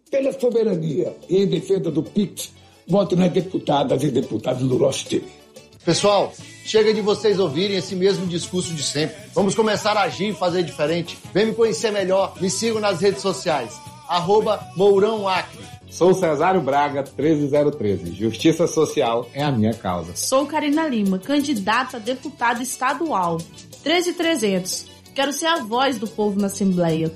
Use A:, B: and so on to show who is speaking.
A: pela soberania e em defesa do PIX, vote nas deputadas e deputados do nosso time.
B: Pessoal, chega de vocês ouvirem esse mesmo discurso de sempre. Vamos começar a agir e fazer diferente. Vem me conhecer melhor, me sigam nas redes sociais. @MourãoAcre.
C: Sou Cesário Braga, 13013. Justiça Social é a minha causa.
D: Sou Karina Lima, candidata a deputada estadual. 13300. Quero ser a voz do povo na Assembleia.